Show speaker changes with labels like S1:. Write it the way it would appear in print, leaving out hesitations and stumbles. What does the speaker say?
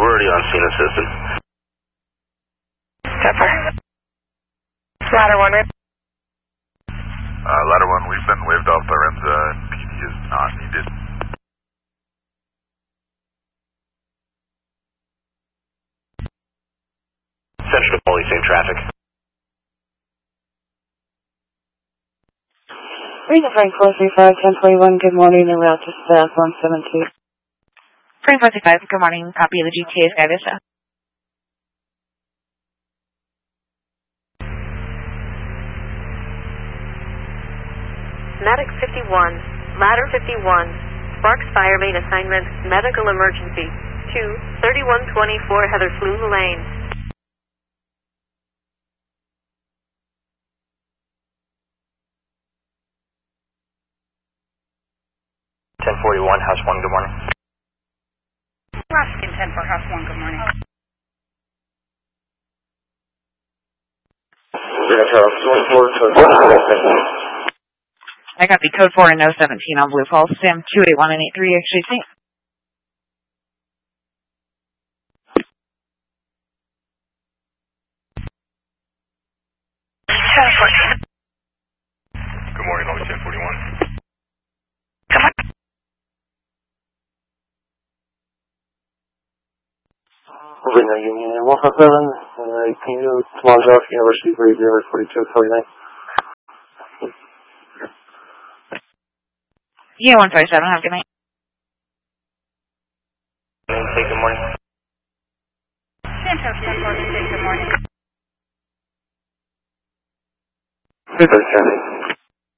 S1: already on scene assistant.
S2: Pepper. Ladder 1, right?
S3: Ladder 1, we've been waved off Lorenza, and PD is not needed.
S1: Central to Foley, same traffic.
S4: Reason Frank 435, 1041, good morning, and route to staff 172.
S2: Frank 435, good morning, copy of the GTA Skyvista.
S5: Medic 51, Ladder 51, Sparks Fire Main Assignment, Medical Emergency, 2-3124 Heather Flume Lane.
S1: House 1, good morning.
S6: Ruskin 10 for House 1, good morning.
S2: I got the code 4 and no 17 on Blue Falls, Sam 281 and 83 HJC.
S3: Good morning, Lobby 1041.
S2: Come on.
S7: Virginia Union 157, Pino, Smonjoff, University, 4249.
S2: Yeah, 157, have a good night.
S1: Good morning.
S6: Santos 1046, good morning.
S7: Good morning.